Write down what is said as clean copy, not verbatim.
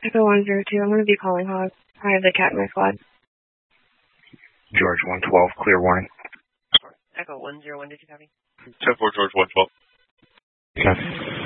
Echo 102, I'm going to be calling Hog. I have the cat in my squad. George 112, clear warning. Echo 101, did you copy? 10-4, George 112. Copy.